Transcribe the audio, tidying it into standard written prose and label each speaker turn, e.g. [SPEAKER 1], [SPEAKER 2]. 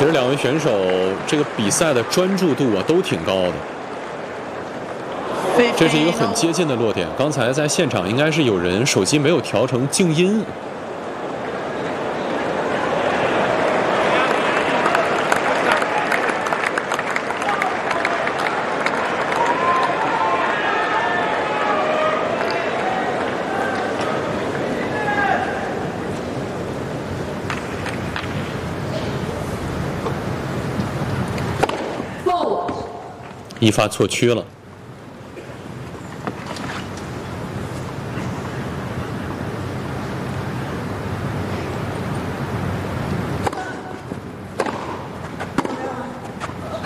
[SPEAKER 1] 其实两位选手这个比赛的专注度啊都挺高的，这是一个很接近的落点。刚才在现场应该是有人手机没有调成静音。一发错区了。